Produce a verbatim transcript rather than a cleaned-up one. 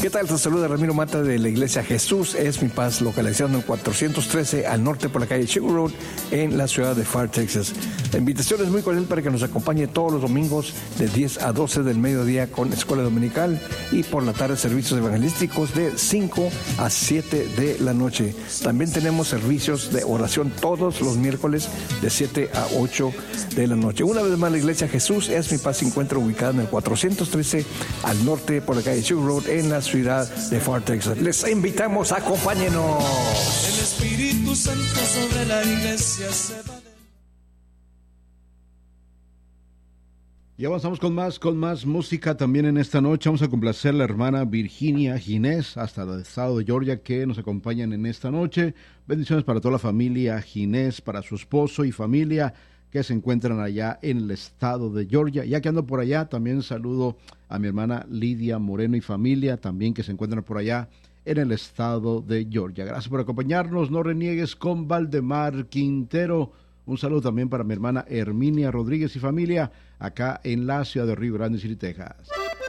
¿Qué tal? Te saluda Ramiro Mata de la Iglesia Jesús es mi paz, localizado en cuatrocientos trece al norte por la calle Sugar Road en la ciudad de Pharr, Texas. La invitación es muy cordial para que nos acompañe todos los domingos de diez a doce del mediodía con escuela dominical y por la tarde servicios evangelísticos de cinco a siete de la noche. También tenemos servicios de oración todos los miércoles de siete a ocho de la noche. Una vez más, la Iglesia Jesús es mi paz se encuentra ubicada en el cuatrocientos trece al norte por la calle Sugar Road en la ciudad de Pharr, Texas. Les invitamos, acompáñenos. El Espíritu Santo sobre la iglesia se va. Y avanzamos con más, con más música también en esta noche. Vamos a complacer a la hermana Virginia Ginés, hasta el estado de Georgia, que nos acompañan en esta noche. Bendiciones para toda la familia Ginés, para su esposo y familia que se encuentran allá en el estado de Georgia. Ya que ando por allá, también saludo a mi hermana Lidia Moreno y familia, también que se encuentran por allá en el estado de Georgia. Gracias por acompañarnos. No reniegues con Valdemar Quintero. Un saludo también para mi hermana Herminia Rodríguez y familia, acá en la ciudad de Río Grande City, Texas.